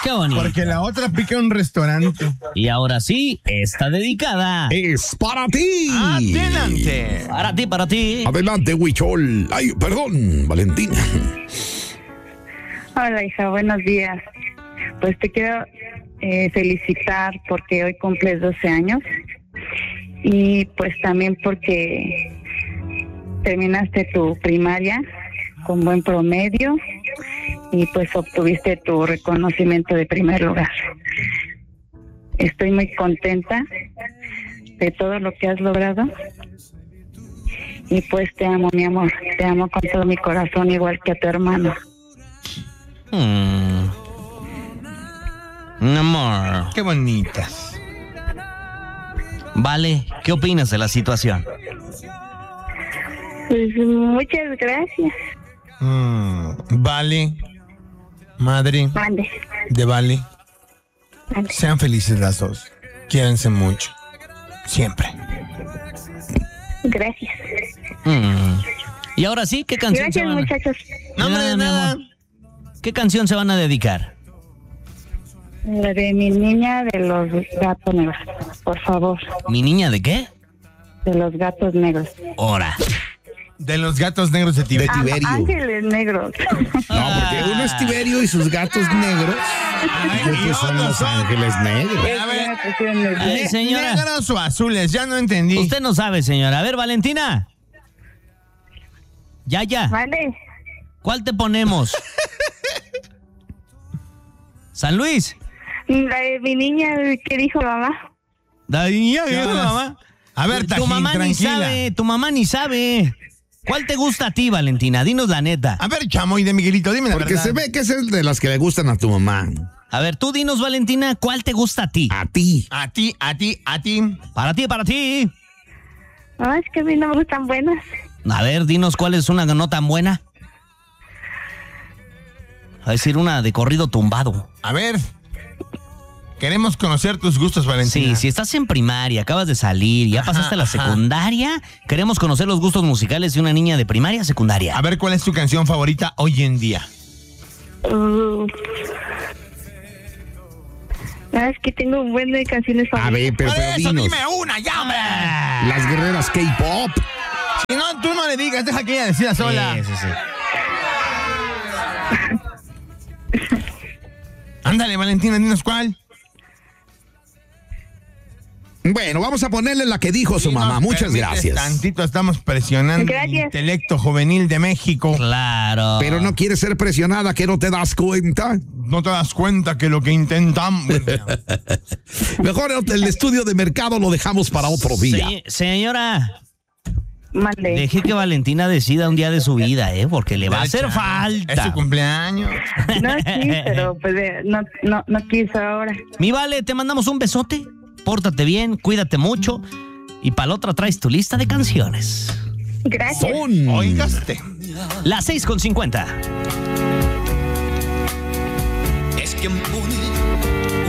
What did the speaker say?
Qué bonito. Porque la otra pica un restaurante. Y ahora sí, está dedicada. Es para ti. Adelante. Para ti. Adelante, Huichol. Ay, perdón, Valentina. Hola, hija, buenos días. Pues te quiero felicitar porque hoy cumples 12 años y pues también porque terminaste tu primaria con buen promedio y pues obtuviste tu reconocimiento de primer lugar. Estoy muy contenta de todo lo que has logrado y pues te amo, mi amor, te amo con todo mi corazón, igual que a tu hermano. Mi amor. Qué bonitas. Vale, ¿qué opinas de la situación? Pues muchas gracias. Vale, madre Mande. de Vale, Mande. sean felices las dos. Quiéranse mucho. Siempre. Gracias. Y ahora sí, ¿qué canción Gracias, se van a... muchachos. No, hombre, de mi nada. amor. ¿Qué canción se van a dedicar? La de mi niña de los gatos negros, por favor. ¿Mi niña de qué? De los gatos negros. Ahora. De los gatos negros de Tibet. Tiberio. Ángeles negros. No, porque uno es Tiberio y sus gatos negros. Y otros son los ángeles negros. A ver, Ay, señora. ¿negros o azules? Ya no entendí. Usted no sabe, señora. A ver, Valentina. Ya. Vale. ¿Cuál te ponemos? San Luis. La de mi niña, ¿qué dijo mamá? La niña, ¿Qué dijo hablas? mamá. A ver, Tu Tajín, mamá tranquila. tu mamá ni sabe. ¿Cuál te gusta a ti, Valentina? Dinos la neta. A ver, Chamoy de Miguelito, dime la Porque verdad. se ve que es el de las que le gustan a tu mamá. A ver, tú dinos, Valentina, ¿cuál te gusta a ti? A ti. A ti. Para ti. No, es que a mí no me gustan buenas. A ver, dinos cuál es una no tan buena. A decir una de corrido tumbado. A ver. Queremos conocer tus gustos, Valentina. Sí, si estás en primaria, acabas de salir, ya pasaste a la secundaria, queremos conocer los gustos musicales de una niña de primaria a secundaria. A ver, ¿cuál es tu canción favorita hoy en día? No, es que tengo un buen de canciones A favoritas. ver, pero Por eso, dinos. dime una, ya, hombre. Las guerreras K-pop. Si no, tú no le digas, deja que ella decida sola. Sí. Ándale, Valentina, dinos cuál. Bueno, vamos a ponerle la que dijo su Si mamá. nos Muchas permites gracias. Tantito estamos presionando el Gracias. intelecto juvenil de México. Claro. Pero no quieres ser presionada, que no te das cuenta. ¿No te das cuenta que lo que intentamos... Mejor el estudio de mercado lo dejamos para otro día. Señora, Mande. deje que Valentina decida un día de su vida, porque le va a hacer Es su falta. cumpleaños. No, sí, pero pues no quiso ahora. Mi Vale, te mandamos un besote. Pórtate bien, cuídate mucho. Y para la otra traes tu lista de canciones. Gracias. Oigaste. Las 6:50. Es quien pone